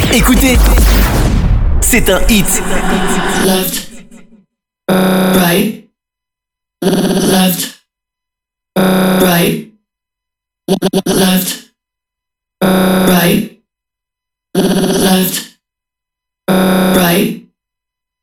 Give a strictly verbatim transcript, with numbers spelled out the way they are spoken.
Écoutez, c'est un hit. Left, right, left, right, left, right, left.